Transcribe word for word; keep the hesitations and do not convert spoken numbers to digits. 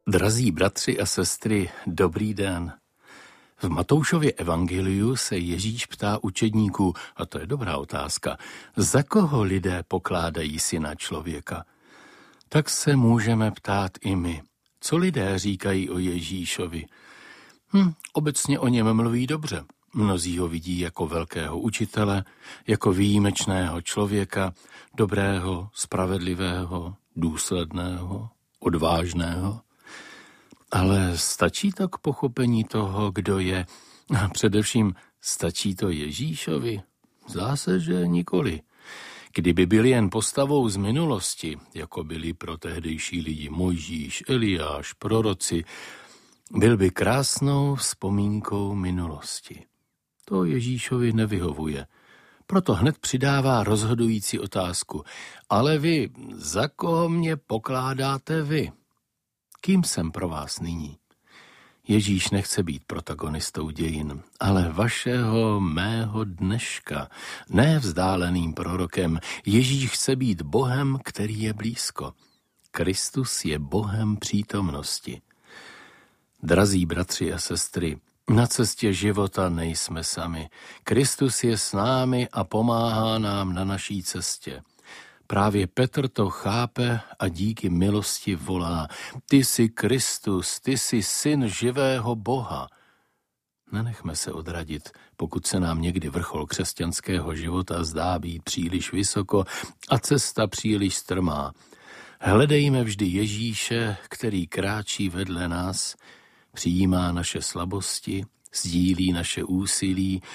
Drazí bratři a sestry, dobrý den. V Matoušově evangeliu se Ježíš ptá učedníků, a to je dobrá otázka, za koho lidé pokládají syna člověka? Tak se můžeme ptát i my. Co lidé říkají o Ježíšovi? Hm, obecně o něm mluví dobře. Mnozí ho vidí jako velkého učitele, jako výjimečného člověka, dobrého, spravedlivého, důsledného, odvážného. Ale stačí to k pochopení toho, kdo je? A především stačí to Ježíšovi? Zdá se, že nikoli. Kdyby byl jen postavou z minulosti, jako byli pro tehdejší lidi Mojžíš, Eliáš, proroci, byl by krásnou vzpomínkou minulosti. To Ježíšovi nevyhovuje. Proto hned přidává rozhodující otázku. Ale vy, za koho mě pokládáte vy? Kým jsem pro vás nyní? Ježíš nechce být protagonistou dějin, ale vašeho, mého dneška, ne vzdáleným prorokem. Ježíš chce být Bohem, který je blízko. Kristus je Bohem přítomnosti. Drazí bratři a sestry, na cestě života nejsme sami. Kristus je s námi a pomáhá nám na naší cestě. Právě Petr to chápe a díky milosti volá. Ty jsi Kristus, ty jsi syn živého Boha. Nenechme se odradit, pokud se nám někdy vrchol křesťanského života zdá být příliš vysoko a cesta příliš strmá. Hledejme vždy Ježíše, který kráčí vedle nás, přijímá naše slabosti, sdílí naše úsilí,